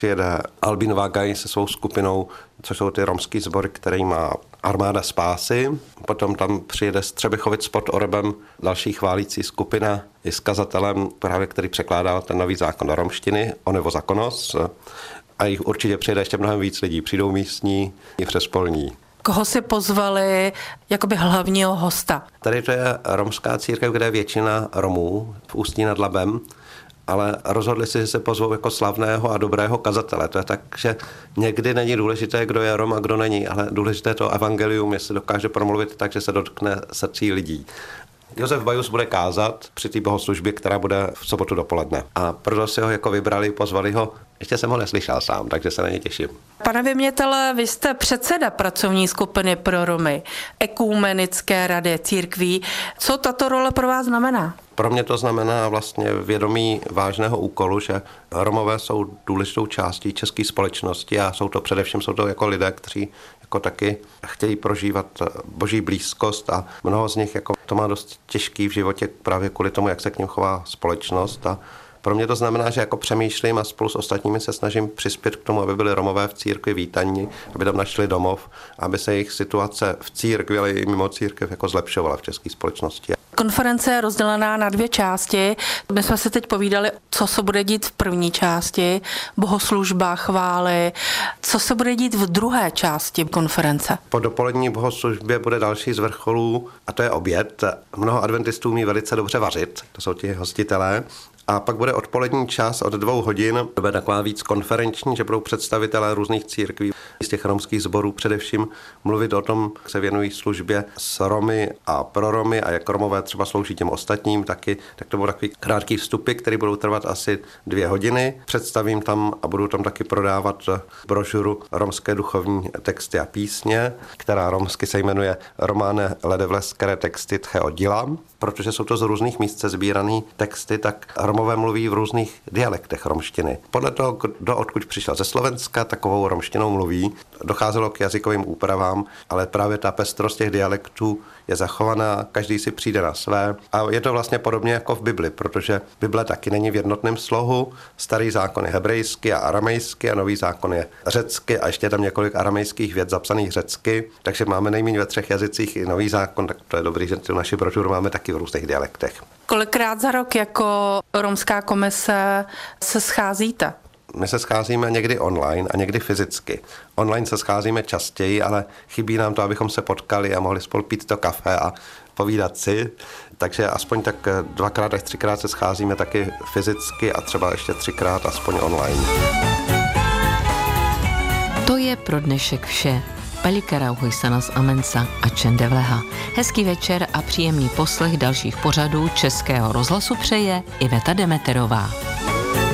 Jede Albin Vágaj se svou skupinou, což jsou ty romský sbory, který má Armáda spásy. Potom tam přijede z Třebichovic pod Orebem další chválící skupina i s kazatelem, právě který překládal ten nový zákon do romštiny, Onevo Zakonos. A jich určitě přijede ještě mnohem víc lidí. Přijdou místní i přespolní. Koho si pozvali jakoby hlavního hosta? Tady to je romská církev, kde je většina Romů v Ústí nad Labem, ale rozhodli si, že se pozvou jako slavného a dobrého kazatele. To je tak, že někdy není důležité, kdo je Rom a kdo není, ale důležité je to evangelium, jestli dokáže promluvit tak, že se dotkne srdcí lidí. Josef Bajus bude kázat při té bohoslužbě, která bude v sobotu dopoledne. A proto si ho jako vybrali, pozvali ho. Ještě jsem ho neslyšel sám, takže se na ně těším. Pane vymětele, vy jste předseda pracovní skupiny pro Romy, ekumenické rady církví. Co tato role pro vás znamená? Pro mě to znamená vlastně vědomí vážného úkolu, že Romové jsou důležitou částí české společnosti a jsou to především jako lidé, kteří jako taky chtějí prožívat boží blízkost a mnoho z nich jako to má dost těžký v životě právě kvůli tomu, jak se k nim chová společnost. A pro mě to znamená, že jako přemýšlím a spolu s ostatními se snažím přispět k tomu, aby byli Romové v církvi vítaní, aby tam našli domov, aby se jejich situace v církvi, ale i mimo církev jako zlepšovala v české společnosti. Konference je rozdělená na 2 části. My jsme si teď povídali, co se bude dít v první části, bohoslužba, chvály, co se bude dít v druhé části konference. Po dopolední bohoslužbě bude další z vrcholů a to je oběd. Mnoho adventistů umí velice dobře vařit, to jsou ti hostitelé. A pak bude odpolední čas od 2 hodin. To bude taková víc konferenční, že budou představitelé různých církví z těch romských sborů především mluvit o tom, jak se věnují službě s Romy a pro Romy a jak Romové třeba slouží těm ostatním taky. Tak to budou takový krátký vstupy, které budou trvat asi 2 hodiny. Představím tam a budu tam taky prodávat brožuru Romské duchovní texty a písně, která romsky se jmenuje Románe ledevleskere texty tche oddila. Protože jsou to z různých míst sbírané texty, tak Romové mluví v různých dialektech romštiny. Podle toho, kdo odkud přišel ze Slovenska, takovou romštinou mluví. Docházelo k jazykovým úpravám, ale právě ta pestrost těch dialektů je zachovaná, každý si přijde na své. A je to vlastně podobně jako v Bibli, protože Bible taky není v jednotném slohu. Starý zákon je hebrejsky a aramejsky a nový zákon je řecky a ještě tam několik aramejských vět zapsaných řecky. Takže máme nejméně ve 3 jazycích i nový zákon, tak to je dobrý, že tu naši brožuru máme taky v různých dialektech. Kolikrát za rok jako romská komise se scházíte? My se scházíme někdy online a někdy fyzicky. Online se scházíme častěji, ale chybí nám to, abychom se potkali a mohli spolu pít to kafe a povídat si. Takže aspoň tak 2krát až 3krát se scházíme taky fyzicky a třeba ještě 3krát aspoň online. To je pro dnešek vše. Pelikera Huisanas Amensa a Čendevleha. Hezký večer a příjemný poslech dalších pořadů Českého rozhlasu přeje Iveta Demeterová.